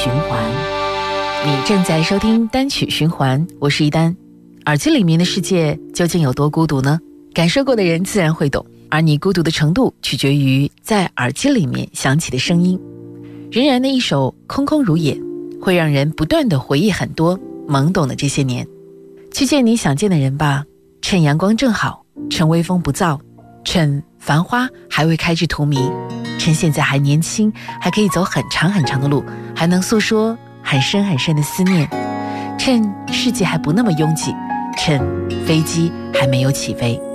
循环。你正在收听单曲循环，我是一丹。耳机里面的世界究竟有多孤独呢？感受过的人自然会懂，而你孤独的程度取决于在耳机里面响起的声音。仍然的一首空空如也，会让人不断地回忆很多懵懂的这些年。去见你想见的人吧，趁阳光正好，趁微风不燥，趁繁花还未开至荼蘼，趁现在还年轻，还可以走很长很长的路，还能诉说很深很深的思念，趁世界还不那么拥挤，趁飞机还没有起飞。